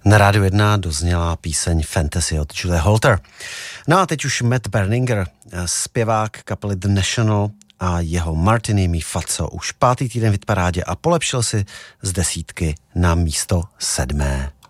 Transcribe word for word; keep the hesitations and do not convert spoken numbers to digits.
Na Rádiu jedna dozněla píseň Fantasy od Julie Holter. No a teď už Matt Berninger, zpěvák kapely The National a jeho Martini mi Fazzo už pátý týden v hitparádě a polepšil si z desítky na místo sedmé.